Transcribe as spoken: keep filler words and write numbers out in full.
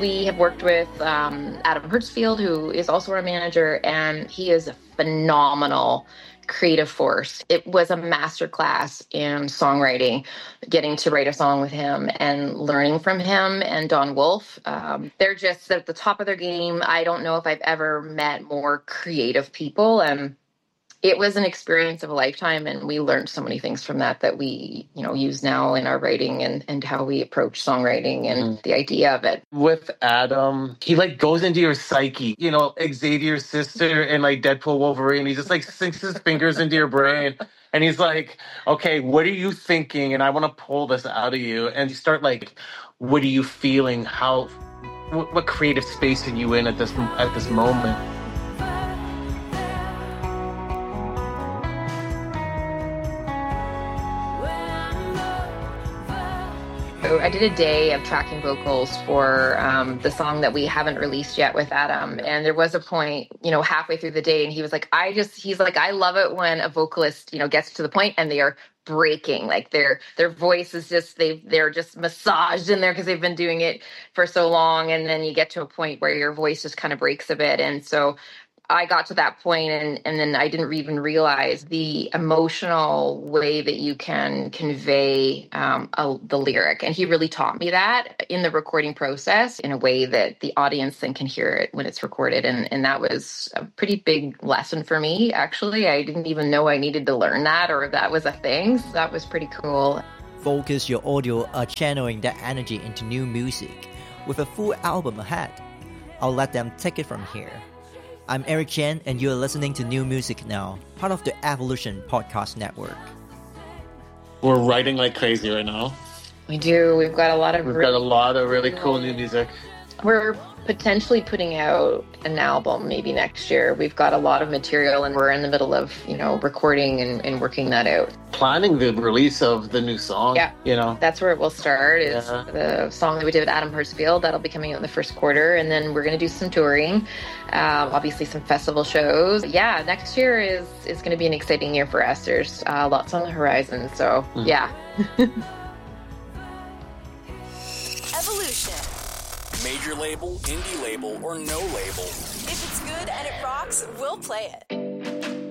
We have worked with um, Adam Hertzfield, who is also our manager, and he is a phenomenal creative force. It was a masterclass in songwriting, getting to write a song with him and learning from him and Don Wolf. Um, they're just at the top of their game. I don't know if I've ever met more creative people, and it was an experience of a lifetime, and we learned so many things from that that we, you know, use now in our writing and, and how we approach songwriting and mm-hmm. the idea of it. With Adam, he like goes into your psyche, you know, Xavier's sister and like Deadpool Wolverine. He just like sinks his fingers into your brain, and he's like, "Okay, what are you thinking?" And I want to pull this out of you. And you start like, "What are you feeling? How? What, what creative space are you in at this at this moment?" I did a day of tracking vocals for um, the song that we haven't released yet with Adam. And there was a point, you know, halfway through the day, and he was like, I just, he's like, I love it when a vocalist, you know, gets to the point and they are breaking, like their their voice is just, they they're just massaged in there because they've been doing it for so long. And then you get to a point where your voice just kind of breaks a bit. And so I got to that point, and, and then I didn't even realize the emotional way that you can convey um, a, the lyric. And he really taught me that in the recording process in a way that the audience then can hear it when it's recorded. And, and that was a pretty big lesson for me, actually. I didn't even know I needed to learn that or that was a thing. So that was pretty cool. Focus Your Audio are channeling that energy into new music with a full album ahead. I'll let them take it from here. I'm Eric Chen, and you're listening to New Music Now, part of the Evolution Podcast Network. We're writing like crazy right now. We do. We've got a lot of... We've really got a lot of really cool new music. We're potentially putting out an album maybe next year. We've got a lot of material, and we're in the middle of, you know, recording and, and working that out. Planning the release of the new song. Yeah. You know. That's where it will start, is yeah. the song that we did with Adam Hertzfield. That'll be coming out in the first quarter. And then we're going to do some touring, um, obviously some festival shows. Yeah, next year is, is going to be an exciting year for us. There's uh, lots on the horizon. So, mm. yeah. Evolution. Major label, indie label, or no label. If it's good and it rocks, we'll play it.